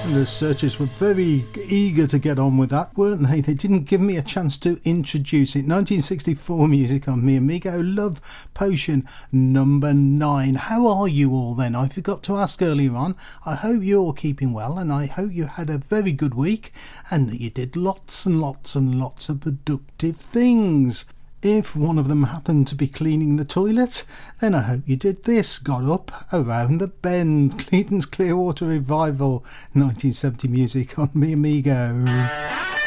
The Searchers were very eager to get on with that, weren't they? They didn't give me a chance to introduce it. 1964 music on Me Amigo, Love Potion number 9. How are you all then? I forgot to ask earlier on. I hope you're all keeping well, and I hope you had a very good week and that you did lots and lots and lots of productive things. If one of them happened to be cleaning the toilet, then I hope you did this. Got up around the bend. Clayton's Clearwater Revival, 1970 music on Me Amigo.